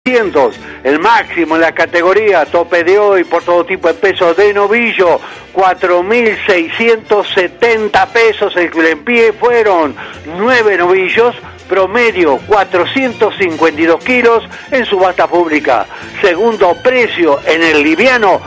El máximo en la categoría tope de hoy por todo tipo de pesos de novillo, 4.670 pesos el que en pie, fueron 9 novillos, promedio 452 kilos en subasta pública. Segundo precio en el liviano,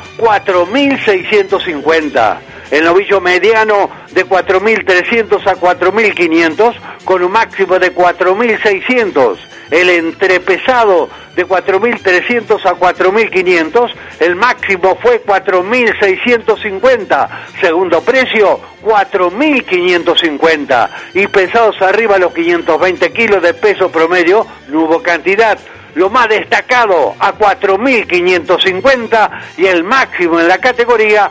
4.650. El novillo mediano de 4.300 a 4.500 con un máximo de 4.600. El entrepesado de 4.300 a 4.500, el máximo fue 4.650, segundo precio 4.550, y pesados arriba los 520 kilos de peso promedio, no hubo cantidad. Lo más destacado a 4.550 y el máximo en la categoría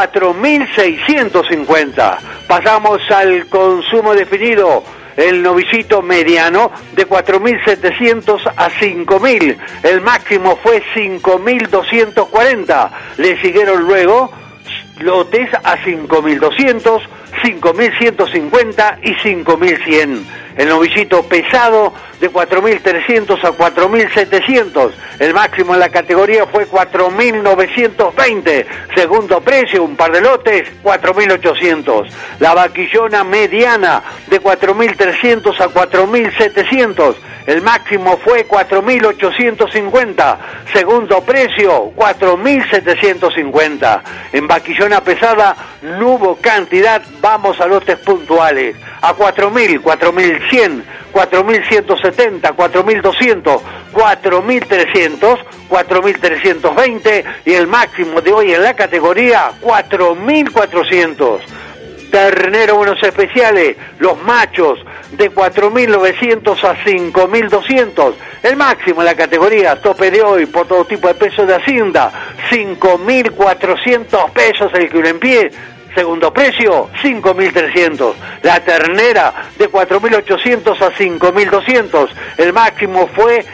4.650. Pasamos al consumo definido. El novillito mediano de 4.700 a 5.000. El máximo fue 5.240. Le siguieron luego lotes a 5.200, 5.150 y 5.100. El novillito pesado de 4.300 a 4.700. El máximo en la categoría fue 4.920. Segundo precio, un par de lotes, 4.800. La vaquillona mediana de 4.300 a 4.700. El máximo fue 4.850. Segundo precio, 4.750. En vaquillona pesada no hubo cantidad. Vamos a lotes puntuales. A 4.000, 4.100, 4.170, 4.200, 4.300, 4.320 y el máximo de hoy en la categoría 4.400. Ternero buenos especiales, los machos de 4.900 a 5.200. El máximo en la categoría tope de hoy por todo tipo de pesos de Hacienda, 5.400 pesos el kilo en pie. Segundo precio, 5.300. La ternera de 4.800 a 5.200. El máximo fue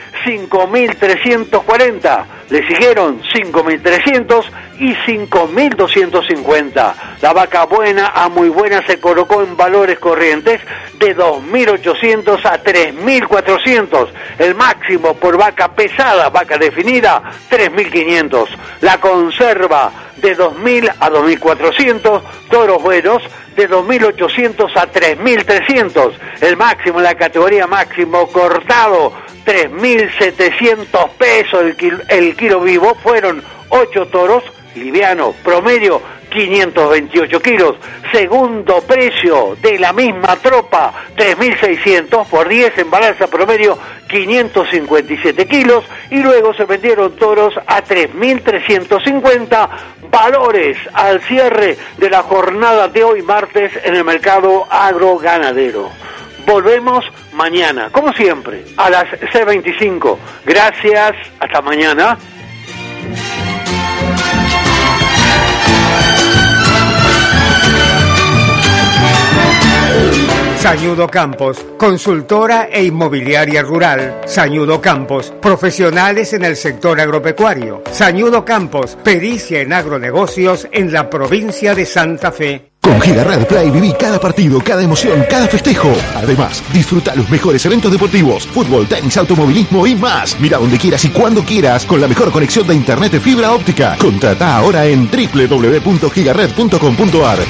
5.340. Le siguieron 5.300 y 5.250. La vaca buena a muy buena se colocó en valores corrientes de 2.800 a 3.400. El máximo por vaca pesada, vaca definida, 3.500. La conserva de 2.000 a 2.400, toros buenos de 2.800 a 3.300. El máximo en la categoría máximo cortado, 3.700 pesos el kilo vivo, fueron 8 toros, liviano, promedio 528 kilos. Segundo precio de la misma tropa, 3.600 por 10 en balanza promedio, 557 kilos. Y luego se vendieron toros a 3.350, valores al cierre de la jornada de hoy martes en el mercado agroganadero. Volvemos mañana, como siempre, a las 6:25. Gracias, hasta mañana. Sañudo Campos, consultora e inmobiliaria rural. Sañudo Campos, profesionales en el sector agropecuario. Sañudo Campos, pericia en agronegocios en la provincia de Santa Fe. Con Giga Play viví cada partido, cada emoción, cada festejo. Además, disfruta los mejores eventos deportivos, fútbol, tenis, automovilismo y más. Mira donde quieras y cuando quieras con la mejor conexión de internet de fibra óptica. Contrata ahora en www.gigared.com.ar.